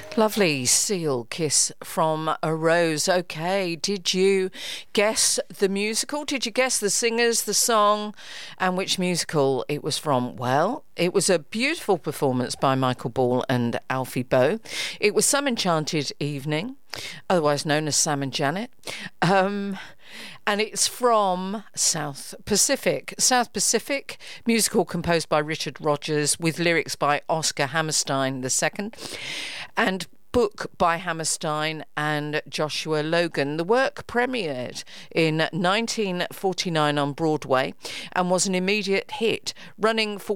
Lovely Seal Kiss from a Rose. Okay, did you guess the musical? Did you guess the singers, the song, and which musical it was from? Well, it was a beautiful performance by Michael Ball and Alfie Boe. It was Some Enchanted Evening, otherwise known as Sam and Janet. And it's from South Pacific. South Pacific, musical composed by Richard Rodgers with lyrics by Oscar Hammerstein II and book by Hammerstein and Joshua Logan. The work premiered in 1949 on Broadway and was an immediate hit, running for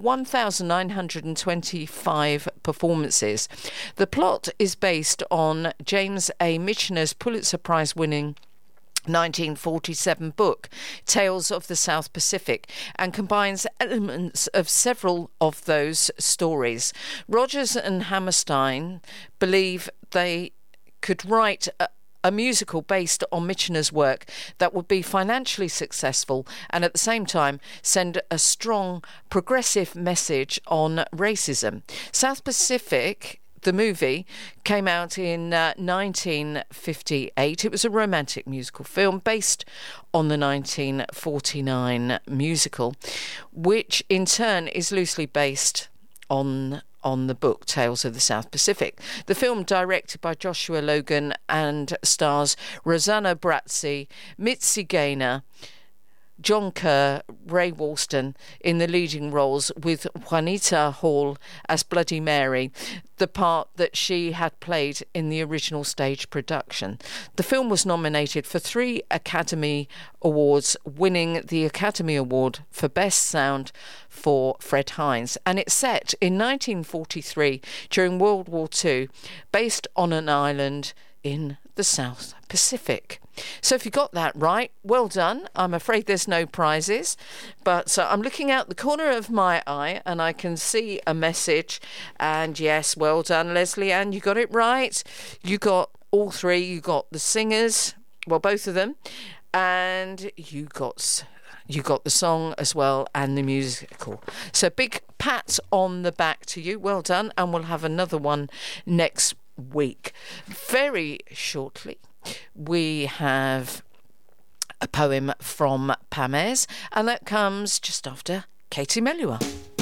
1,925 performances. The plot is based on James A. Michener's Pulitzer Prize-winning 1947 book, Tales of the South Pacific, and combines elements of several of those stories. Rodgers and Hammerstein believe they could write a musical based on Michener's work that would be financially successful and at the same time send a strong progressive message on racism. South Pacific, the movie, came out in 1958. It was a romantic musical film based on the 1949 musical, which in turn is loosely based on the book Tales of the South Pacific. The film, directed by Joshua Logan and stars Rosanna Brazzi, Mitzi Gaynor, John Kerr, Ray Walston in the leading roles, with Juanita Hall as Bloody Mary, the part that she had played in the original stage production. The film was nominated for 3 Academy Awards, winning the Academy Award for Best Sound for Fred Hines. And it's set in 1943 during World War II, based on an island in the South Pacific. So if you got that right, well done. I'm afraid there's no prizes, but I'm looking out the corner of my eye and I can see a message. And yes, well done, Leslie Ann, you got it right. You got all 3. You got the singers, well, both of them, and you got the song as well and the musical. So big pat on the back to you. Well done, and we'll have another one next week. Very shortly, we have a poem from Pamez, and that comes just after Katie Melua.